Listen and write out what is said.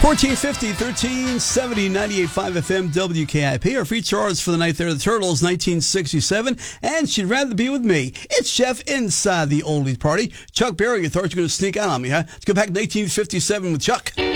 1450, 1370, 98.5 FM, WKIP. Our feature artist for the night there, the Turtles, 1967. And She'd Rather Be With Me. It's Jeff inside the oldies party. Chuck Berry, you thought you were going to sneak out on me, huh? Let's go back to 1957 with Chuck.